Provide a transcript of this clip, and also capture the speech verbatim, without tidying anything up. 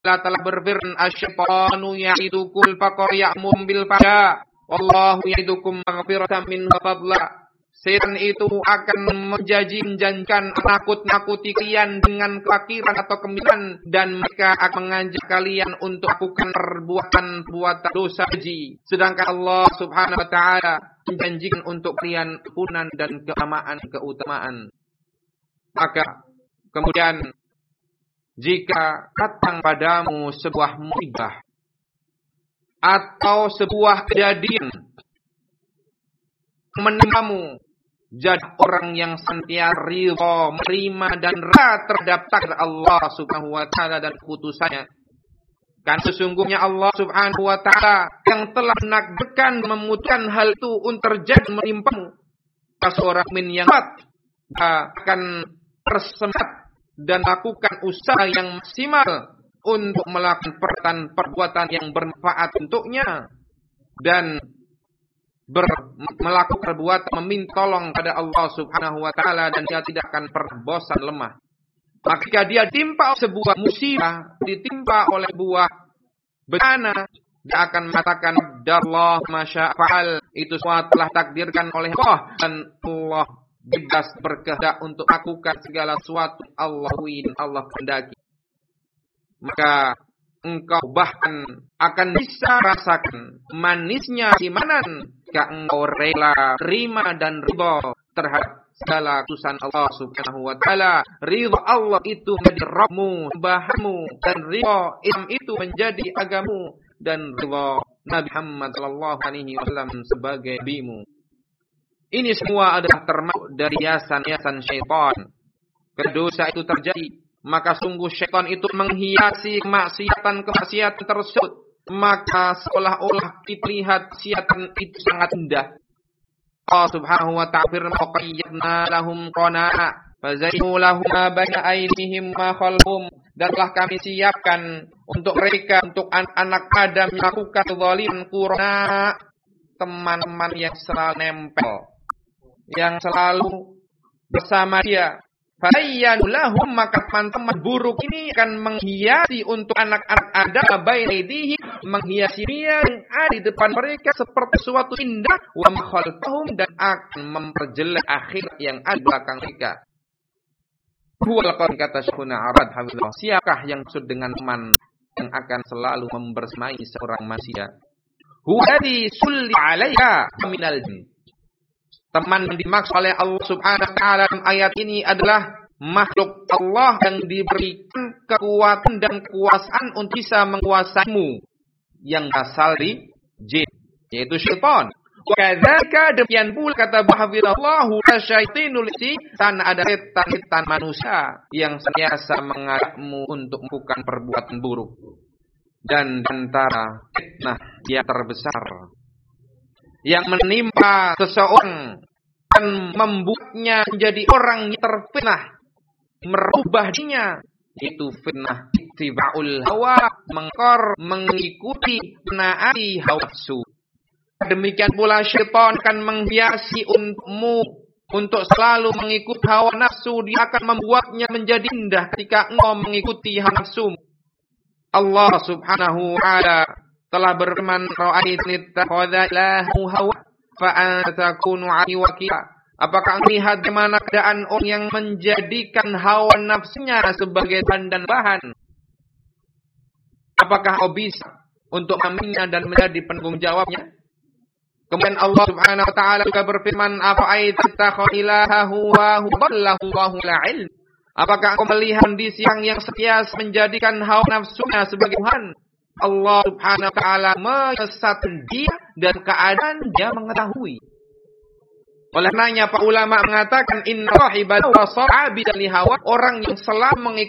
telah berfirman, asy-syaitanu ya'idukumul faqra ya'murukum bil fahsya wallahu ya'idukum maghfiratan minhu wa fadla. Setan itu akan menjanji menjanjikan menakut-nakuti kalian dengan kefakiran atau kemiskinan, dan mereka akan mengajak kalian untuk melakukan perbuatan-perbuatan dosa keji. Sedangkan Allah Subhanahu wa taala menjanjikan untuk kalian ampunan dan keutamaan-keutamaan. Maka kemudian jika datang padamu sebuah musibah atau sebuah kejadian menimpamu, jadi orang yang senantiasa ridha, menerima dan rela terhadap takdir Allah Subhanahu wa taala dan keputusannya. Kan sesungguhnya Allah Subhanahu wa taala yang telah menakdirkan memutuskan hal itu untuk terjadi menimpamu. Seorang mukmin yang kuat akan bersemangat dan lakukan usaha yang maksimal untuk melakukan perbuatan-perbuatan yang bermanfaat untuknya dan Ber, melakukan perbuatan meminta tolong pada Allah Subhanahu wa taala, dan dia tidak akan pernah bosan lemah. Maka jika dia ditimpa sebuah musibah, ditimpa oleh buah bencana, dia akan mengatakan Allah masya fa'al, itu semua telah takdirkan oleh Allah, dan Allah bebas berkehendak untuk lakukan segala sesuatu Allah ingin, Allah kehendaki. Maka engkau bahkan akan bisa rasakan manisnya keimanan jika engkau rela terima dan ridha terhadap segala keputusan Allah Subhanahu wa taala. Ridha Allah itu menjadi Rabbmu, Tuhanmu, dan ridha Islam itu menjadi agamamu, dan ridha Nabi Muhammad sallallahu alaihi wasallam sebagai nabimu. Ini semua adalah termasuk dari hiasan-hiasan syaitan. Kedosa itu terjadi, maka sungguh syaitan itu menghiasi kemaksiatan-kemaksiatan tersebut. Maka seolah-olah kita lihat maksiatan itu sangat indah. Allah Subhanahu wa ta'ala firman, "Qayyadna lahum qana'a fazayyinu lahum ma baina aydihim ma khalfahum." Dan telah kami siapkan untuk mereka, untuk anak-anak Adam yang melakukan kezaliman, qurana, teman-teman yang selalu nempel, yang selalu bersama dia. Fazayyanu lahum, maka teman-teman buruk ini akan menghiasi untuk anak-anak Adam baina aydihim, menghiasi dia yang ada di depan mereka seperti suatu indah, wa khalfahum, dan akan memperjelek akhirat yang ada di belakang mereka. Huwal qaul, kata Syekhuna Arad hafizahullah, siapakah yang maksud dengan teman yang akan selalu membersamai seorang manusia? Huwadi sulli alaiha minal jin. Teman yang dimaksud oleh Allah Subhanahu wa taala dalam ayat ini adalah makhluk Allah yang diberikan kekuatan dan kekuasaan untuk bisa menguasaimu, yang berasal dari jin, yaitu syaitan. Wa kadzalika, demikian pula kata bahwallahu syaitanul insi, sana ada setan-setan manusia yang senantiasa mengajakmu untuk melakukan perbuatan buruk. Dan antara fitnah yang terbesar yang menimpa seseorang dan membuatnya menjadi orang yang terfitnah, merubah dirinya, itu fitnah ittiba'ul hawa, mengkor, mengikuti, menaati hawa nafsu. Demikian pula syaitan akan menghiasi untukmu untuk selalu mengikuti hawa nafsu. Dia akan membuatnya menjadi indah ketika engkau mengikuti hawa nafsu. Allah Subhanahu wa ta'ala telah berfirman, ra'aitni takhadha ilahu hawa fa anta takunu 'alaihi wakila. Apakah engkau lihat bagaimana keadaan orang yang menjadikan hawa nafsunya sebagai bahan dan bahan? Apakah kau bisa untuk mengambilnya dan menjadi penanggung jawabnya? Kemudian Allah Subhanahu wa ta'ala juga berfirman, afa'aita takhadha ilahahu wa hudallahu Allahu la ilm. Apakah engkau melihat kondisi yang setia menjadikan hawa nafsunya sebagai Tuhan? Allah Subhanahu wa ta'ala menyesatkan dia dan keadaan dia mengetahui. Oleh karenanya para ulama mengatakan, inna sahibal wasal abidan li hawa, orang yang selalu mengikuti